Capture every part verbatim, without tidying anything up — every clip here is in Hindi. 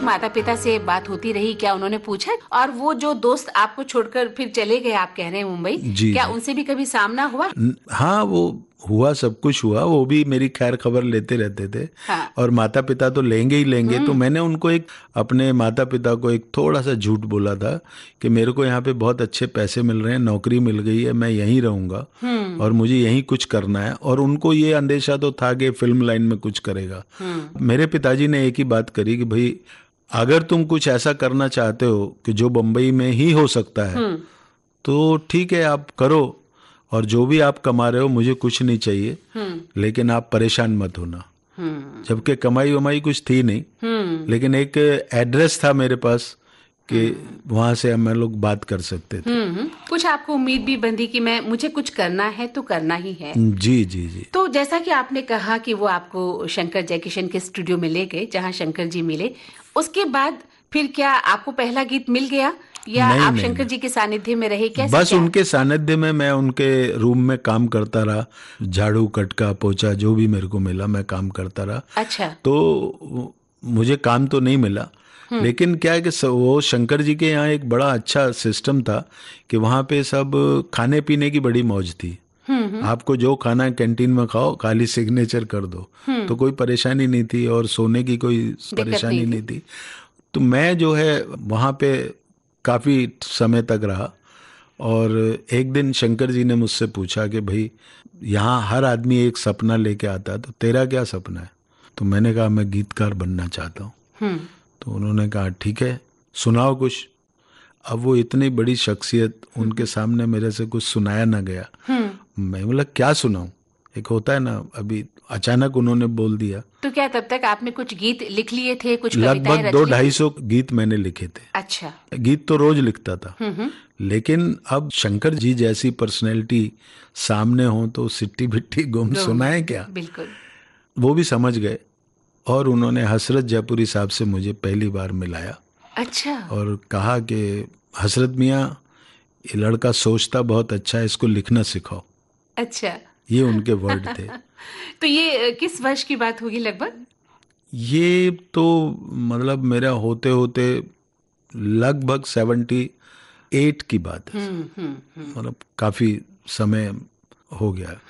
माता पिता से बात होती रही, क्या उन्होंने पूछा? और वो जो दोस्त आपको छोड़कर फिर चले गए, आप कह रहे हैं मुंबई, क्या जी। उनसे भी कभी सामना हुआ? हाँ, वो हुआ, सब कुछ हुआ। वो भी मेरी खैर खबर लेते रहते थे। हाँ। और माता पिता तो लेंगे ही लेंगे। तो मैंने उनको एक अपने माता पिता को एक थोड़ा सा झूठ बोला था कि मेरे को यहाँ पे बहुत अच्छे पैसे मिल रहे हैं, नौकरी मिल गई है, मैं यहीं रहूंगा और मुझे यहीं कुछ करना है। और उनको ये अंदेशा तो था कि फिल्म लाइन में कुछ करेगा। मेरे पिताजी ने एक ही बात करी कि भाई अगर तुम कुछ ऐसा करना चाहते हो कि जो बम्बई में ही हो सकता है तो ठीक है, आप करो, और जो भी आप कमा रहे हो मुझे कुछ नहीं चाहिए, लेकिन आप परेशान मत होना। जबकि कमाई वमाई कुछ थी नहीं, लेकिन एक एड्रेस था मेरे पास कि वहां से हम लोग बात कर सकते थे। कुछ आपको उम्मीद भी बंधी कि मैं मुझे कुछ करना है तो करना ही है। जी जी जी। तो जैसा कि आपने कहा कि वो आपको शंकर जयकिशन के स्टूडियो में ले गए जहां शंकर जी मिले, उसके बाद फिर क्या आपको पहला गीत मिल गया या नहीं, आप नहीं, शंकर नहीं। जी के सानिध्य में रहे? कैसे? बस क्या? उनके सानिध्य में मैं उनके रूम में काम करता रहा, झाड़ू कटका पोछा जो भी मेरे को मिला मैं काम करता रहा। अच्छा। तो मुझे काम तो नहीं मिला, लेकिन क्या है कि वो शंकर जी के यहाँ एक बड़ा अच्छा सिस्टम था कि वहाँ पे सब खाने पीने की बड़ी मौज थी। आपको जो खाना है कैंटीन में खाओ, खाली सिग्नेचर कर दो, तो कोई परेशानी नहीं थी और सोने की कोई परेशानी नहीं थी। तो मैं जो है वहाँ पे काफ़ी समय तक रहा। और एक दिन शंकर जी ने मुझसे पूछा कि भाई यहाँ हर आदमी एक सपना लेके आता है, तो तेरा क्या सपना है? तो मैंने कहा मैं गीतकार बनना चाहता हूँ। तो उन्होंने कहा ठीक है, सुनाओ कुछ। अब वो इतनी बड़ी शख्सियत, उनके सामने मेरे से कुछ सुनाया ना गया। मैं बोला क्या सुनाऊं? एक होता है ना, अभी अचानक उन्होंने बोल दिया। तो क्या तब तक आपने कुछ गीत लिख लिए थे, कुछ कविताएं लगभग रच दो ली ढाई थी? सौ गीत मैंने लिखे थे। अच्छा। गीत तो रोज लिखता था, लेकिन अब शंकर जी जैसी पर्सनैलिटी सामने हो तो सिट्टी बिट्टी गुम सुनाए क्या? बिल्कुल। वो भी समझ गए और उन्होंने हसरत जयपुरी साहब से मुझे पहली बार मिलाया। अच्छा। और कहा कि हसरत मियाँ, ये लड़का सोचता बहुत अच्छा है, इसको लिखना सिखाओ। अच्छा। ये उनके वर्ड थे। तो ये किस वर्ष की बात होगी लगभग? ये तो मतलब मेरा होते होते लगभग सेवेंटी एट की बात है। मतलब काफी समय हो गया।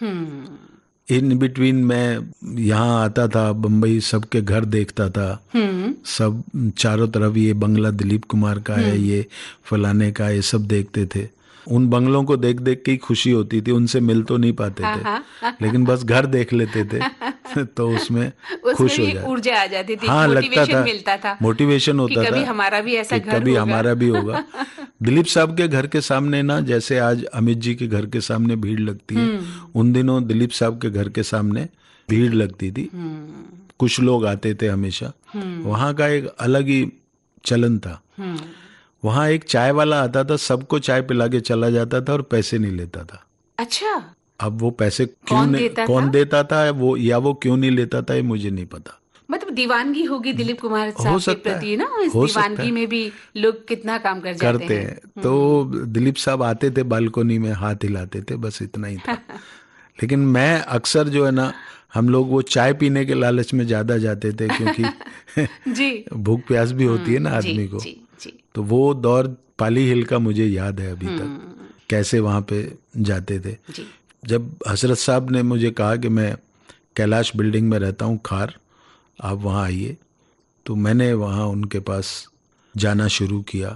इन बिटवीन मैं यहाँ आता था, बम्बई सबके घर देखता था। सब चारों तरफ ये बंगला दिलीप कुमार का है, ये फलाने का, ये सब देखते थे। उन बंगलों को देख देख के ही खुशी होती थी। उनसे मिल तो नहीं पाते थे, लेकिन बस घर देख लेते थे तो उसमें खुश हो जाए, ऊर्जा आ जाती थी। हाँ, लगता था, मिलता था, मोटिवेशन होता था कि कभी हमारा भी ऐसा घर होगा, कभी हमारा भी होगा। दिलीप साहब के घर के सामने ना, जैसे आज अमित जी के घर के सामने भीड़ लगती है, उन दिनों दिलीप साहब के घर के सामने भीड़ लगती थी। कुछ लोग आते थे हमेशा। वहां का एक अलग ही चलन था। वहां एक चाय वाला आता था, सबको चाय पिला के चला जाता था और पैसे नहीं लेता था। अच्छा। अब वो पैसे क्यों कौन नहीं, देता कौन था? देता था वो, या वो क्यों नहीं लेता था, ये मुझे नहीं पता। मतलब दीवानगी होगी दिलीप कुमार साहब के प्रति ना, इस दीवानगी में भी लोग कितना काम कर जाते करते हैं, हैं। तो दिलीप साहब आते थे, बालकोनी में हाथ हिलाते थे, बस इतना ही था। लेकिन मैं अक्सर जो है ना, हम लोग वो चाय पीने के लालच में ज्यादा जाते थे, क्योंकि जी भूख प्यास भी होती है ना आदमी को। जी, जी। तो वो दौर पाली हिल का मुझे याद है अभी तक, कैसे वहां पे जाते थे। जी। जब हसरत साहब ने मुझे कहा कि मैं कैलाश बिल्डिंग में रहता हूँ, खार, आप वहाँ आइए, तो मैंने वहाँ उनके पास जाना शुरू किया।